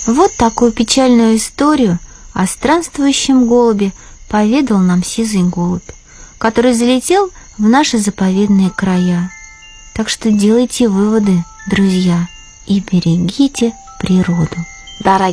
Вот такую печальную историю о странствующем голубе поведал нам сизый голубь, который залетел в наши заповедные края. Так что делайте выводы, друзья, и берегите природу. Дорогие